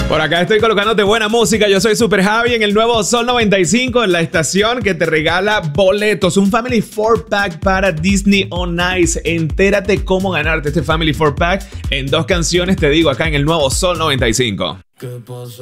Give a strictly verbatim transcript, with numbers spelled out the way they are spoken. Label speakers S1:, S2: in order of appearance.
S1: Por acá estoy colocándote buena música. Yo soy Super Javi en el nuevo Sol noventa y cinco, en la estación que te regala boletos. Un Family four pack para Disney on Ice. Entérate cómo ganarte este Family four pack en dos canciones, te digo, acá en el nuevo Sol noventa y cinco. ¿Qué pasa?